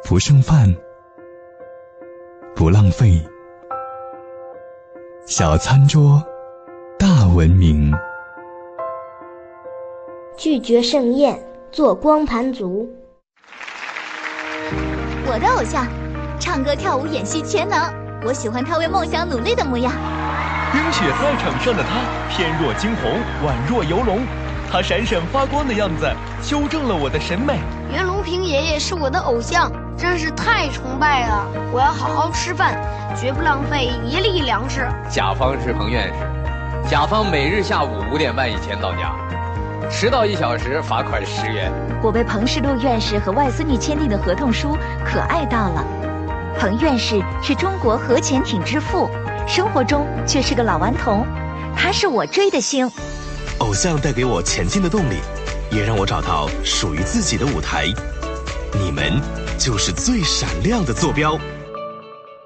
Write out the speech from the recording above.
不剩饭，不浪费，小餐桌，大文明。 拒绝盛宴，做光盘族。 我的偶像，唱歌跳舞演戏全能，我喜欢他为梦想努力的模样。 冰雪赛场上的他，翩若惊鸿，宛若游龙，他闪闪发光的样子修正了我的审美。 袁隆平爷爷是我的偶像，真是太崇拜了！我要好好吃饭，绝不浪费一粒粮食。 甲方是彭院士，甲方每日下午5点半以前到家，迟到1小时罚款10元。 我被彭世禄院士和外孙女签订的合同书可爱到了。彭院士是中国核潜艇之父，生活中却是个老顽童，他是我追的星。 偶像带给我前进的动力，也让我找到属于自己的舞台。你们就是最闪亮的坐标。